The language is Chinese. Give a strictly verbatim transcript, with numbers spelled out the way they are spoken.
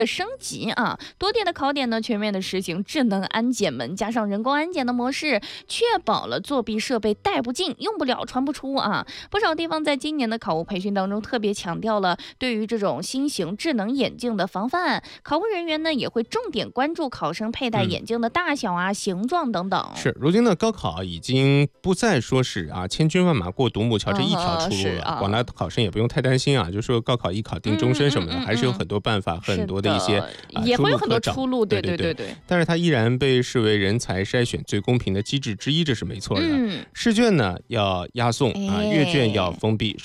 升级啊，多地的考点呢全面的实行智能安检门，加上人工安检的模式，确保了作弊设备带不进、用不了、传不出啊。不少地方在今年的考务培训当中特别强调了对于这种新型智能眼镜的防范，考务人员呢也会重点关注考生佩戴眼镜的大小啊、嗯、形状等等。 是，如今呢高考已经不再说是啊千军万马过独木桥这一条出路了，广大考生也不用太担心啊，就说高考艺考定终身什么的，嗯嗯嗯、还是有很多办法、很多的一些、啊、 也会有很多出路， 对对对对对。 但是它依然被视为人才筛选最公平的机制之一，这是没错的。 嗯、 试卷呢要押送啊，阅卷要封闭。